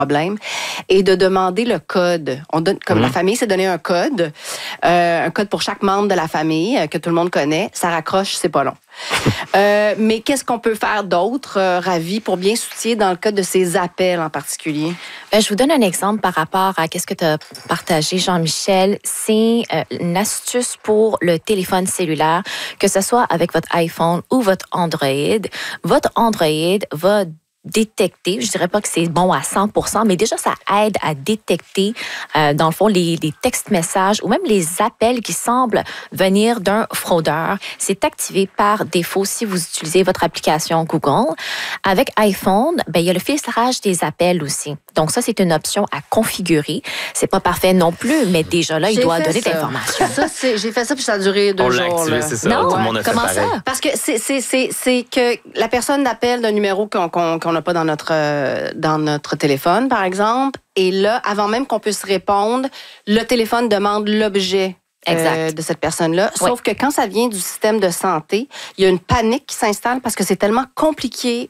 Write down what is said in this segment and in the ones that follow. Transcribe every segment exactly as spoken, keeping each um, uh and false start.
problème, et de demander le code. On donne, comme mmh. la famille s'est donné un code, euh, un code pour chaque membre de la famille euh, que tout le monde connaît. Ça raccroche, c'est pas long. euh, mais qu'est-ce qu'on peut faire d'autre, euh, Ravi, pour bien soutien dans le cas de ces appels en particulier? Ben, je vous donne un exemple par rapport à ce que tu as partagé, Jean-Michel. C'est euh, une astuce pour le téléphone cellulaire, que ce soit avec votre iPhone ou votre Android. Votre Android va détecter, je dirais pas que c'est bon à cent pour cent, mais déjà, ça aide à détecter, euh, dans le fond, les, les textes-messages ou même les appels qui semblent venir d'un fraudeur. C'est activé par défaut si vous utilisez votre application Google. Avec iPhone, ben, il y a le filtrage des appels aussi. Donc, ça, c'est une option à configurer. C'est pas parfait non plus, mais déjà là, il j'ai doit donner ça. de l'information. Ça, c'est, j'ai fait ça, puis ça a duré deux On jours. On l'a activé, là. c'est ça. Non, tout le monde a fait comment pareil. ça? Parce que c'est, c'est, c'est, c'est que la personne appelle d'un numéro qu'on, qu'on, qu'on n'a pas dans notre, euh, dans notre téléphone, par exemple, et là, avant même qu'on puisse répondre, le téléphone demande l'objet euh, de cette personne-là. Oui. Sauf que quand ça vient du système de santé, il y a une panique qui s'installe parce que c'est tellement compliqué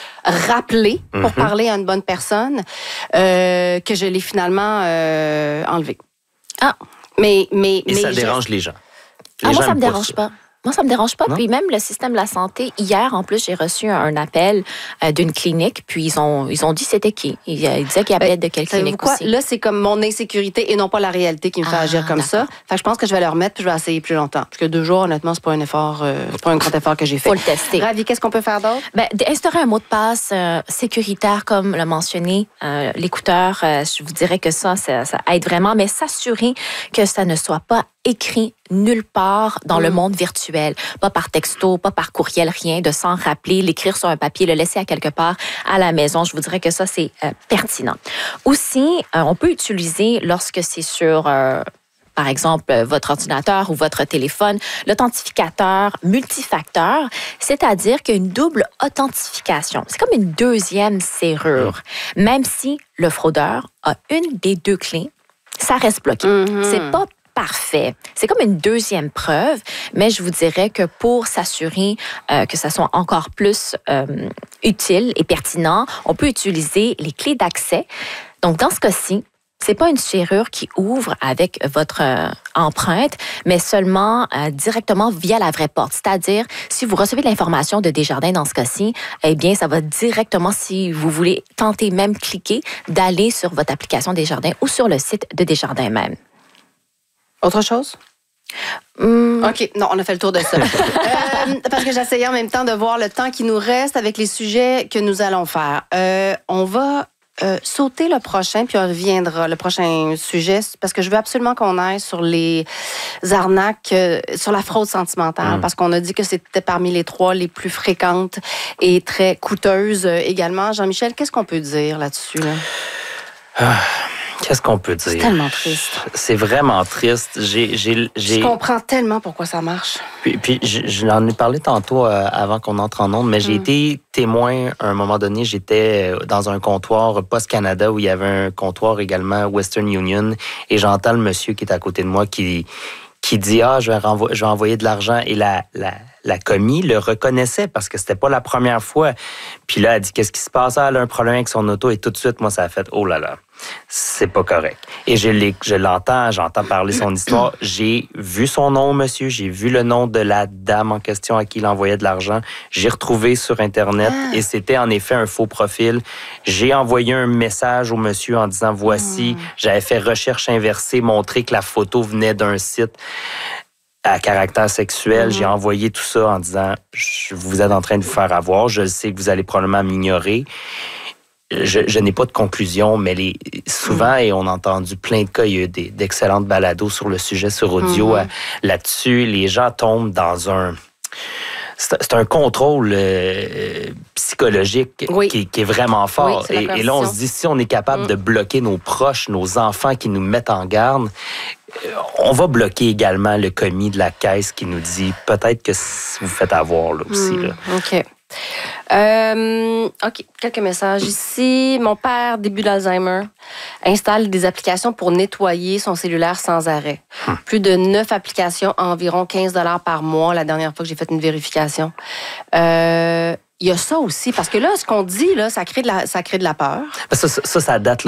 rappeler pour mm-hmm. parler à une bonne personne euh, que je l'ai finalement euh, enlevé. Ah! Mais, mais, Et mais ça je... dérange les gens. Les ah, gens moi, ça me aiment dérange ça. pas. Moi, ça me dérange pas. Non? Puis même le système de la santé, hier, en plus, j'ai reçu un appel euh, d'une clinique, puis ils ont, ils ont dit c'était qui. Ils, ils disaient qu'ils appelaient de quelle clinique quoi? aussi. Là, c'est comme mon insécurité et non pas la réalité qui me fait Ah, agir comme d'accord. ça. Fait que je pense que je vais le remettre puis je vais essayer plus longtemps. Parce que deux jours, honnêtement, c'est pas un effort, euh, c'est pas un grand effort que j'ai fait. Faut le tester. Ravi, qu'est-ce qu'on peut faire d'autre? Ben, instaurer un mot de passe euh, sécuritaire, comme l'a mentionné euh, l'écouteur, euh, je vous dirais que ça, ça, ça aide vraiment, mais s'assurer que ça ne soit pas écrit nulle part dans mmh. le monde virtuel. Pas par texto, pas par courriel, rien, de s'en rappeler, l'écrire sur un papier, le laisser à quelque part à la maison. Je vous dirais que ça, c'est euh, pertinent. Aussi, euh, on peut utiliser, lorsque c'est sur... Euh, par exemple, votre ordinateur ou votre téléphone, l'authentificateur multifacteur, c'est-à-dire qu'il y a une double authentification. C'est comme une deuxième serrure. Mmh. Même si le fraudeur a une des deux clés, ça reste bloqué. Mmh. C'est pas parfait. C'est comme une deuxième preuve, mais je vous dirais que pour s'assurer euh, que ça soit encore plus euh, utile et pertinent, on peut utiliser les clés d'accès. Donc, dans ce cas-ci, c'est pas une serrure qui ouvre avec votre euh, empreinte, mais seulement euh, directement via la vraie porte. C'est-à-dire, si vous recevez de l'information de Desjardins dans ce cas-ci, eh bien, ça va directement, si vous voulez tenter même cliquer, d'aller sur votre application Desjardins ou sur le site de Desjardins même. Autre chose? Hum. OK, non, on a fait le tour de ça. euh, parce que j'essayais en même temps de voir le temps qui nous reste avec les sujets que nous allons faire. Euh, on va euh, sauter le prochain, puis on reviendra, le prochain sujet, parce que je veux absolument qu'on aille sur les arnaques, euh, sur la fraude sentimentale, mmh. parce qu'on a dit que c'était parmi les trois les plus fréquentes et très coûteuses euh, également. Jean-Michel, qu'est-ce qu'on peut dire là-dessus, là? Ah. Qu'est-ce qu'on peut dire? C'est tellement triste. C'est vraiment triste. J'ai, j'ai, j'ai... Je comprends tellement pourquoi ça marche. Puis, puis je, je l'en ai parlé tantôt euh, avant qu'on entre en ondes, mais j'ai mm. été témoin à un moment donné. J'étais dans un comptoir Post Canada où il y avait un comptoir également Western Union et j'entends le monsieur qui est à côté de moi qui, qui dit « Ah, je vais, renvo- je vais envoyer de l'argent. » Et la, la, la commis le reconnaissait parce que c'était pas la première fois. Puis là, elle dit « Qu'est-ce qui se passe? » Elle a un problème avec son auto et tout de suite, moi, ça a fait « Oh là là! » C'est pas correct. Et je, l'ai, je l'entends, j'entends parler son histoire. J'ai vu son nom, monsieur. J'ai vu le nom de la dame en question à qui il envoyait de l'argent. J'ai retrouvé sur Internet ah. et c'était en effet un faux profil. J'ai envoyé un message au monsieur en disant, voici, mmh. j'avais fait recherche inversée, montrer que la photo venait d'un site à caractère sexuel. Mmh. J'ai envoyé tout ça en disant, vous êtes en train de vous faire avoir. Je sais que vous allez probablement m'ignorer. Je, je n'ai pas de conclusion, mais les, souvent, et on a entendu plein de cas, il y a eu des, d'excellentes balados sur le sujet, sur audio. Mm-hmm. Là-dessus, les gens tombent dans un... C'est, c'est un contrôle euh, psychologique oui. qui, qui est vraiment fort. Oui, et, et là, on se dit, si on est capable mm. de bloquer nos proches, nos enfants qui nous mettent en garde, on va bloquer également le commis de la caisse qui nous dit, peut-être que vous faites avoir là aussi. Mm. Là. OK. Euh, OK, quelques messages ici. Mon père, début d'Alzheimer, installe des applications pour nettoyer son cellulaire sans arrêt. Hum. Plus de neuf applications, environ quinze dollars par mois, la dernière fois que j'ai fait une vérification. Euh, il y a ça aussi, parce que là, ce qu'on dit, là, ça crée de la, ça crée de la peur. Ça, ça, ça, ça date, là.